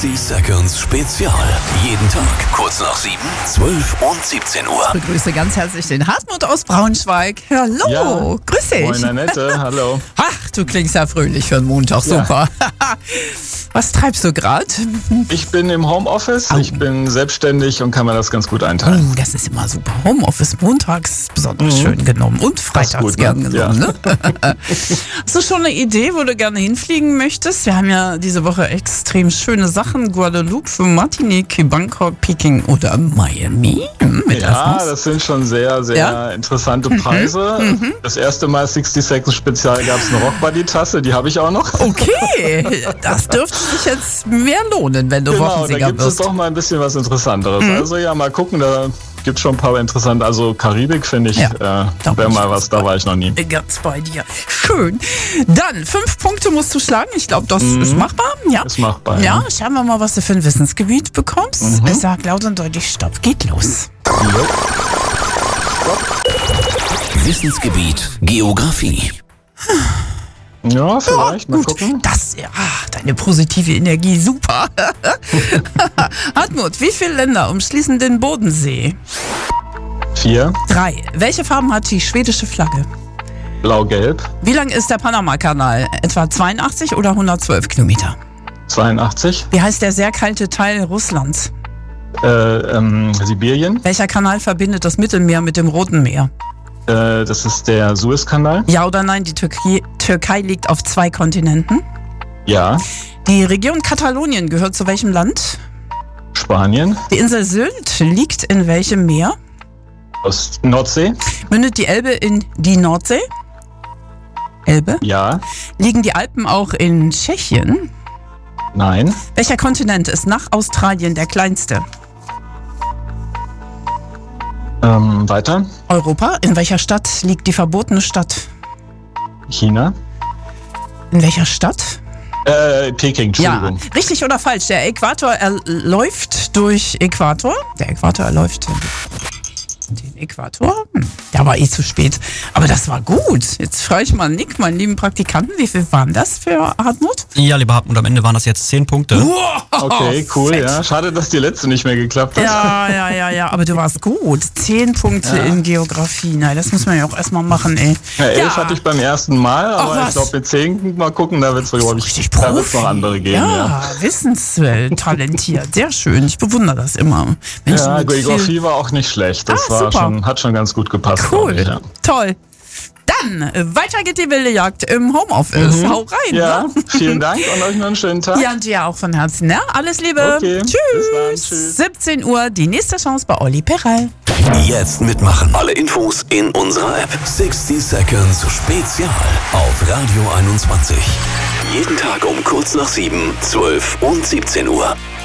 60 Seconds Spezial. Jeden Tag kurz nach 7, 12 und 17 Uhr. Ich begrüße ganz herzlich den Hartmut aus Braunschweig. Hallo, ja. Grüß dich. Moin Annette, hallo. Ach, du klingst ja fröhlich für einen Montag, super. Was treibst du gerade? Ich bin im Homeoffice, ich bin selbstständig und kann mir das ganz gut einteilen. Das ist immer super. Homeoffice montags besonders schön genommen und freitags gut, gern ne? genommen. Ne? Hast du schon eine Idee, wo du gerne hinfliegen möchtest? Wir haben ja diese Woche extrem schöne Sachen. Guadeloupe, Martinique, Bangkok, Peking oder Miami. Ja, das sind schon sehr, sehr interessante Preise. Das erste Mal 60 Seconds Spezial gab es eine Rockbuddy-Tasse, die habe ich auch noch. Okay, das dürfte sich jetzt mehr lohnen, wenn du Wochensieger da gibt es wirst. doch mal ein bisschen was Interessanteres. Also ja, mal gucken, da gibt es schon ein paar interessante. Also Karibik finde ich, wäre mal was, da war ich noch nie. Ganz bei dir. Schön. Dann 5 Punkte musst du schlagen. Ich glaube, das ist machbar. Ja. Ist machbar. Ja, schauen wir mal, was du für ein Wissensgebiet bekommst. Ich sag laut und deutlich, Stopp, geht los. Wissensgebiet Geografie. Ja, vielleicht, mal Gut, gucken. deine positive Energie, super. Hartmut, wie viele Länder umschließen den Bodensee? 4, 3. Welche Farben hat die schwedische Flagge? Blau-Gelb, Wie lang ist der Panama-Kanal? Etwa 82 oder 112 Kilometer? 82, Wie heißt der sehr kalte Teil Russlands? Sibirien, Welcher Kanal verbindet das Mittelmeer mit dem Roten Meer? das ist der Suezkanal. Ja oder nein, die Türkei liegt auf 2 Kontinenten. Ja, Die Region Katalonien gehört zu welchem Land? Spanien, Die Insel Sylt liegt in welchem Meer? aus Nordsee, Mündet die Elbe in die Nordsee? Elbe? ja, Liegen die Alpen auch in Tschechien? nein, Welcher Kontinent ist nach Australien der kleinste? weiter, Europa? In welcher Stadt liegt die verbotene Stadt? China, In welcher Stadt? Peking, Entschuldigung. Ja, richtig oder falsch? Der Äquator läuft durch Äquator. Der Äquator läuft den Äquator. Der war zu spät. Aber das war gut. Jetzt frage ich mal Nick, meinen lieben Praktikanten, wie viel waren das für Hartmut? Ja, lieber Hartmut, am Ende waren das jetzt 10 Punkte. Okay, cool, fett. ja. Schade, dass die letzte nicht mehr geklappt hat. Ja, aber du warst gut. 10 Punkte in Geografie. Nein, das muss man ja auch erstmal machen, ey. Ja, 11 hatte ich beim ersten Mal, aber was? ich glaube mit 10 mal gucken, da wird es, glaube ich, Richtig da wird's Profi. noch andere geben. Ja, talentiert. Sehr schön. Ich bewundere das immer. Menschen Ja, mit viel- Geografie war auch nicht schlecht. Das war super. hat schon ganz gut gepasst. Cool, glaub ich, ja. toll. Dann, weiter geht die wilde Jagd im Homeoffice. Hau rein. Ja, Ne? vielen Dank und euch noch einen schönen Tag. Ja, und dir auch von Herzen. Ne? Alles Liebe. Okay, Tschüss. bis dann, tschüss. 17 Uhr, die nächste Chance bei Olli Peral. Jetzt mitmachen. Alle Infos in unserer App. 60 Seconds Spezial auf Radio 21. Jeden Tag um kurz nach 7, 12 und 17 Uhr.